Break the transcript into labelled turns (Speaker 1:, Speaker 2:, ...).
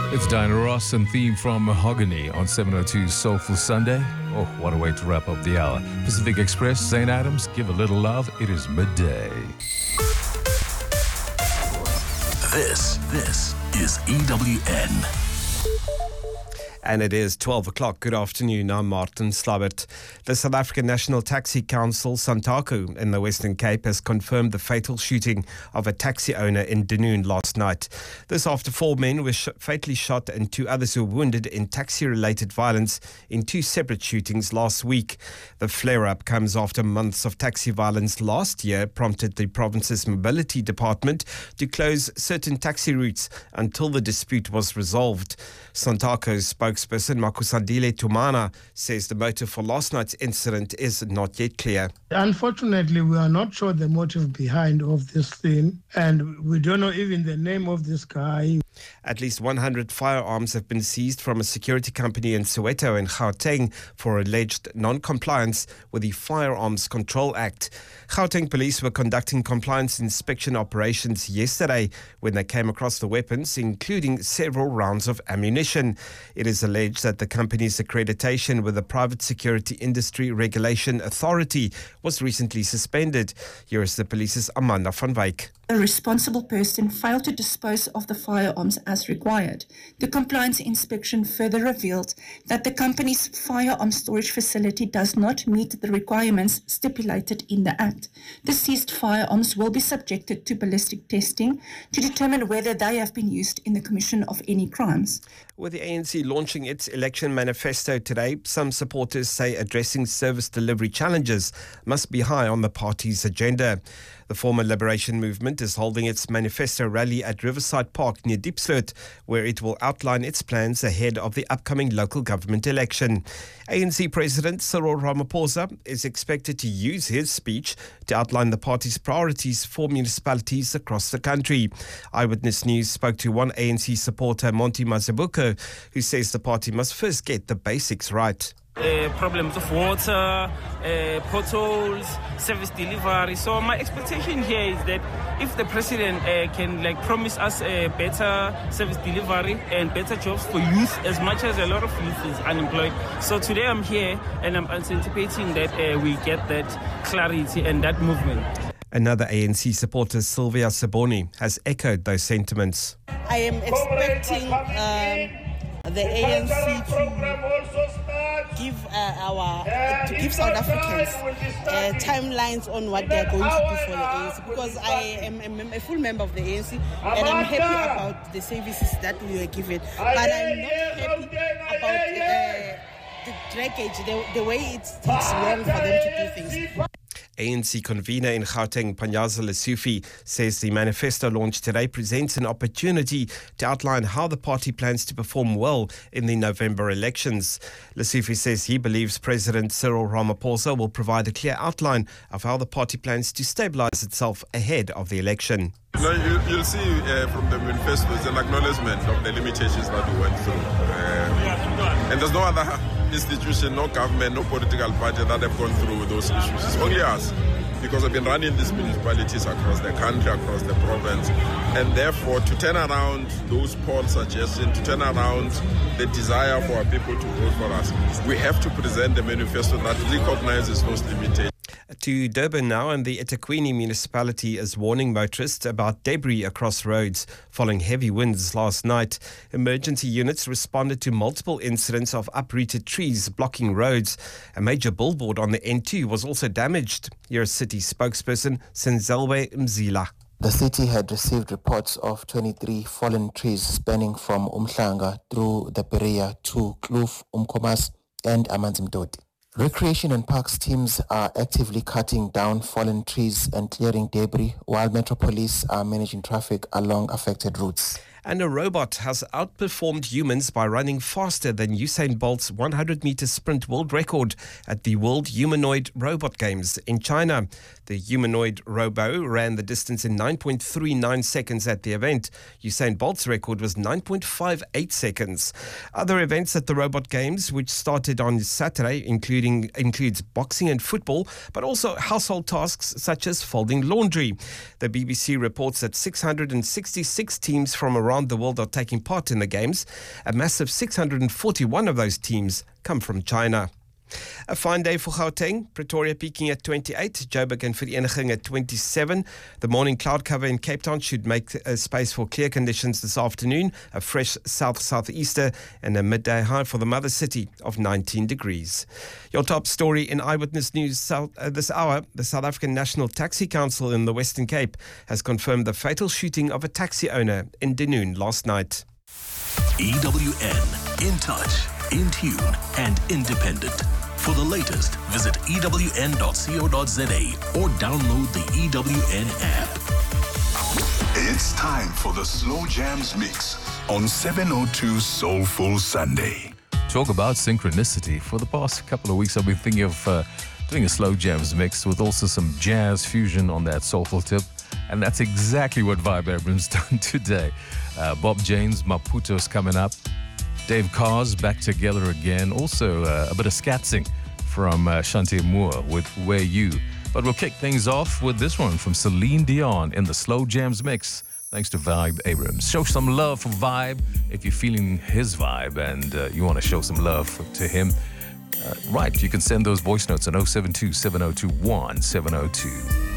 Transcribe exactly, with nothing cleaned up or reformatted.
Speaker 1: It's Diana Ross and theme from Mahogany on seven oh two Soulful Sunday. Oh, what a way to wrap up the hour. Pacific Express, Zane Adams, give a little love. It is midday.
Speaker 2: This, this is E W N.
Speaker 3: And it is twelve o'clock. Good afternoon. I'm Martin Slabbert. The South African National Taxi Council, SANTACO, in the Western Cape has confirmed the fatal shooting of a taxi owner in Dunoon last night. This after four men were sh- fatally shot and two others were wounded in taxi-related violence in two separate shootings last week. The flare-up comes after months of taxi violence last year prompted the province's mobility department to close certain taxi routes until the dispute was resolved. SANTACO's spokesperson Makusandile Tumana says the motive for last night's incident is not yet clear.
Speaker 4: Unfortunately, we are not sure the motive behind of this thing, and we don't know even the name of this guy.
Speaker 3: At least one hundred firearms have been seized from a security company in Soweto and Gauteng for alleged non-compliance with the Firearms Control Act. Gauteng police were conducting compliance inspection operations yesterday when they came across the weapons, including several rounds of ammunition. It is alleged that the company's accreditation with the Private Security Industry Regulation Authority was recently suspended. Here is the police's Amanda van Wyk.
Speaker 5: A responsible person failed to dispose of the firearms as required. The compliance inspection further revealed that the company's firearm storage facility does not meet the requirements stipulated in the Act. The seized firearms will be subjected to ballistic testing to determine whether they have been used in the commission of any crimes.
Speaker 3: With the A N C launching its election manifesto today, some supporters say addressing service delivery challenges must be high on the party's agenda. The former Liberation Movement is holding its manifesto rally at Riverside Park near Diepsloot, where it will outline its plans ahead of the upcoming local government election. A N C President Cyril Ramaphosa is expected to use his speech to outline the party's priorities for municipalities across the country. Eyewitness News spoke to one A N C supporter, Monty Mazibuko, who says the party must first get the basics right.
Speaker 6: Uh, problems of water, uh, potholes, service delivery. So my expectation here is that if the president uh, can like promise us a better service delivery and better jobs for youth, as much as a lot of youth is unemployed. So today I'm here and I'm anticipating that uh, we get that clarity and that movement.
Speaker 3: Another A N C supporter, Sylvia Saboni, has echoed those sentiments.
Speaker 7: I am expecting um, the A N C to give uh, our uh, to give South Africans uh, timelines on what they are going to do for the A N C, because I am, am a full member of the A N C and I'm happy about the services that we were given, but I'm not happy about uh, the draggage, the, the way it takes long for them to do things.
Speaker 3: A N C convener in Gauteng, Panyaza Lesufi, says the manifesto launched today presents an opportunity to outline how the party plans to perform well in the November elections. Lesufi says he believes President Cyril Ramaphosa will provide a clear outline of how the party plans to stabilize itself ahead of the election.
Speaker 8: No, you, you'll see uh, from the manifesto, it's an acknowledgement of the limitations that we went through. Uh, and there's no other institution, no government, no political party that have gone through those issues. It's only us, because we've been running these municipalities across the country, across the province. And therefore, to turn around those poll suggestions, to turn around the desire for our people to vote for us, we have to present a manifesto that recognizes those limitations.
Speaker 3: To Durban now, and the eThekwini municipality is warning motorists about debris across roads following heavy winds last night. Emergency units responded to multiple incidents of uprooted trees blocking roads. A major billboard on the N two was also damaged. Here's city spokesperson Senzelwe Mzila.
Speaker 9: The city had received reports of twenty-three fallen trees spanning from Umhlanga through the Berea to Kloof, Umkomas and Amanzimtoti. Recreation and Parks teams are actively cutting down fallen trees and clearing debris, while Metro Police are managing traffic along affected routes.
Speaker 3: And a robot has outperformed humans by running faster than Usain Bolt's one hundred meter sprint world record at the World Humanoid Robot Games in China. The humanoid robo ran the distance in nine point three nine seconds at the event. Usain Bolt's record was nine point five eight seconds. Other events at the Robot Games, which started on Saturday, including includes boxing and football, but also household tasks such as folding laundry. The B B C reports that six hundred sixty-six teams from around around the world are taking part in the Games. A massive six hundred forty-one of those teams come from China. A fine day for Gauteng. Pretoria peaking at twenty-eight, Joburg and Vereeniging at twenty-seven. The morning cloud cover in Cape Town should make a space for clear conditions this afternoon. A fresh south-southeaster and a midday high for the mother city of nineteen degrees. Your top story in Eyewitness News South, uh, this hour. The South African National Taxi Council in the Western Cape has confirmed the fatal shooting of a taxi owner in Dunoon last night.
Speaker 2: E W N, in touch, in tune and independent. For the latest, visit E W N dot co dot za or download the E W N app.
Speaker 10: It's time for the Slow Jams Mix on seven oh two Soulful Sunday.
Speaker 1: Talk about synchronicity. For the past couple of weeks, I've been thinking of uh, doing a Slow Jams Mix with also some jazz fusion on that soulful tip. And that's exactly what Vibe Abrams done today. Uh, Bob James, Maputo's coming up. Dave Carr's back together again. Also uh, a bit of scatsing from uh, Shanti Moore with Where You. But we'll kick things off with this one from Celine Dion in the Slow Jams Mix. Thanks to Vibe Abrams. Show some love for Vibe if you're feeling his vibe and uh, you want to show some love to him. Uh, right, you can send those voice notes on oh seven two, seven oh two, one seven oh two.